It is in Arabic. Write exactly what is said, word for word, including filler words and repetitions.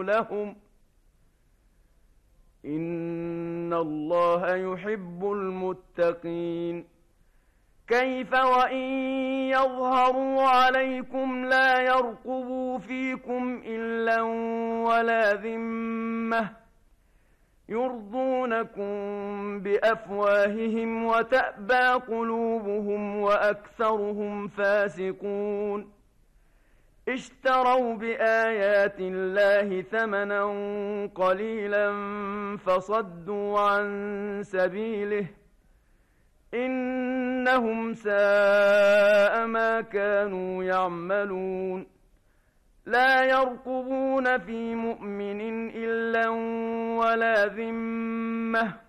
لهم إن الله يحب المتقين كيف وإن يظهروا عليكم لا يرقبوا فيكم إلا ولا ذمة يرضونكم بأفواههم وتأبى قلوبهم وأكثرهم فاسقون اشتروا بآيات الله ثمنا قليلا فصدوا عن سبيله إنهم ساء ما كانوا يعملون لا يرقبون في مؤمن إلا ولا ذمة